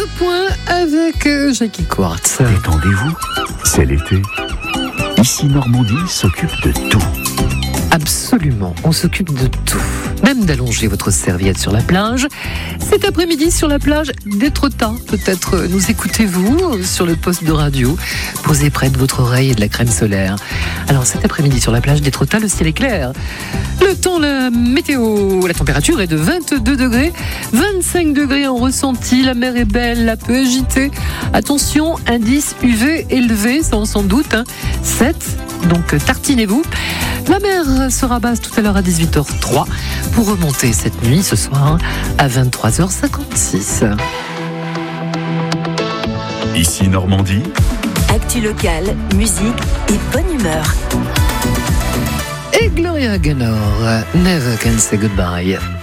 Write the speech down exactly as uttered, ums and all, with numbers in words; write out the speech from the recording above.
point avec euh, Jackie Quartz. Détendez-vous, c'est l'été. Ici Normandie s'occupe de tout. Absolument, on s'occupe de tout. Même d'allonger votre serviette sur la plage. Cet après-midi sur la plage d'Étretat, peut-être nous écoutez-vous sur le poste de radio. Posez près de votre oreille et de la crème solaire. Alors cet après-midi sur la plage d'Étretat, le ciel est clair. Le temps, la météo, la température est de vingt-deux degrés, vingt-cinq degrés en ressenti. La mer est belle, la peu agitée. Attention, indice U V élevé, ça on s'en doute. Hein. sept, donc tartinez-vous. La mer sera basse tout à l'heure à dix-huit heures trois pour remonter cette nuit, ce soir, à vingt-trois heures cinquante-six. Ici Normandie. Actu locale, musique et bonne humeur. Et Gloria Gaynor, Never Can Say Goodbye.